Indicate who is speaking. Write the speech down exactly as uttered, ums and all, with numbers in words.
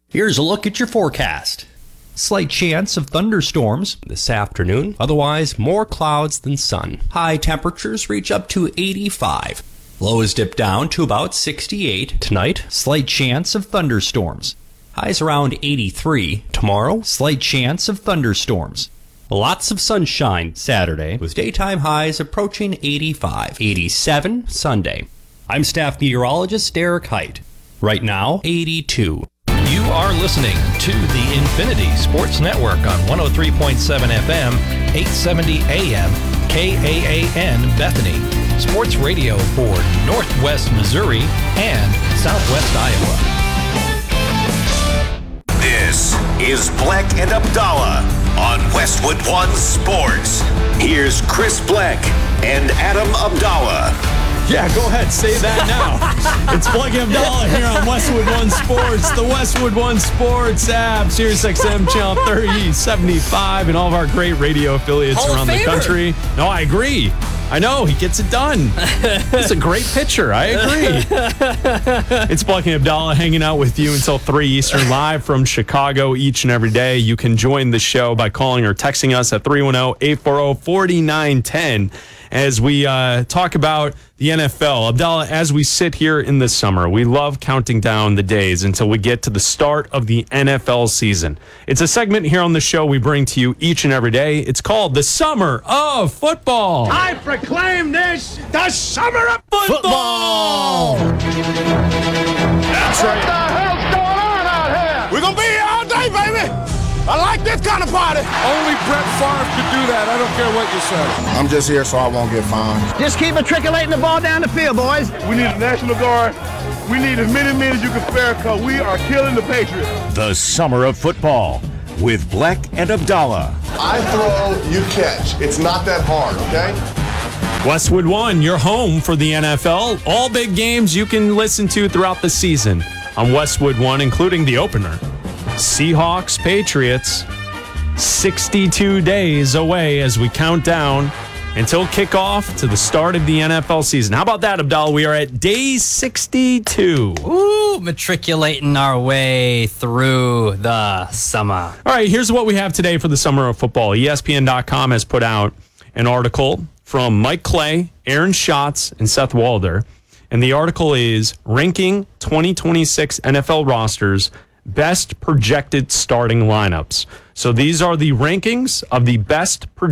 Speaker 1: Here's a look at your forecast. Slight chance of thunderstorms this afternoon. Otherwise, more clouds than sun. High temperatures reach up to eighty-five. Lows dip down to about sixty-eight. Tonight, slight chance of thunderstorms. Highs around eighty-three. Tomorrow, slight chance of thunderstorms. Lots of sunshine Saturday, with daytime highs approaching eighty-five. eighty-seven Sunday. I'm staff meteorologist Derek Height. Right now, eighty-two.
Speaker 2: You are listening to the Infinity Sports Network on one oh three point seven F M, eight seventy A M, K A A N Bethany. Sports radio for Northwest Missouri and Southwest Iowa.
Speaker 3: This is Bleck and Abdallah on Westwood One Sports. Here's Chris Bleck and Adam Abdallah.
Speaker 4: Yeah, go ahead, say that now. It's Bleck and Abdallah here on Westwood One Sports, the Westwood One Sports app, Sirius X M channel thirty, seventy-five, and all of our great radio affiliates
Speaker 5: Hall
Speaker 4: around the country. No, I agree. I know, he gets it done. It's a great pitcher. I agree. It's Bleck and Abdallah hanging out with you until three Eastern, live from Chicago each and every day. You can join the show by calling or texting us at three one zero, eight four zero, four nine one zero as we uh, talk about the N F L. Abdallah, as we sit here in the summer, we love counting down the days until we get to the start of the N F L season. It's a segment here on the show we bring to you each and every day. It's called the Summer of Football.
Speaker 6: I proclaim this the Summer of
Speaker 4: Football!
Speaker 6: That's right. What the hell's going on out here? We're going to be here all day, baby. I like this kind of party. Only Brett Favre could do that. I don't care what you say.
Speaker 7: I'm just here so I won't get fined.
Speaker 8: Just keep matriculating the ball down the field, boys.
Speaker 6: We need a National Guard. We need as many men as you can spare because we are killing the Patriots.
Speaker 3: The Summer of Football with Bleck and Abdallah.
Speaker 7: I throw, you catch. It's not that hard, okay?
Speaker 4: Westwood One, your home for the N F L. All big games you can listen to throughout the season on Westwood One, including the opener. Seahawks, Patriots, sixty-two days away as we count down until kickoff to the start of the N F L season. How about that, Abdallah? We are at day sixty-two.
Speaker 5: Ooh, matriculating our way through the summer.
Speaker 4: All right, here's what we have today for the Summer of Football. E S P N dot com has put out an article from Mike Clay, Aaron Schatz, and Seth Walder. And the article is Ranking twenty twenty-six N F L Rosters Best Projected Starting Lineups. So these are the rankings of the best projected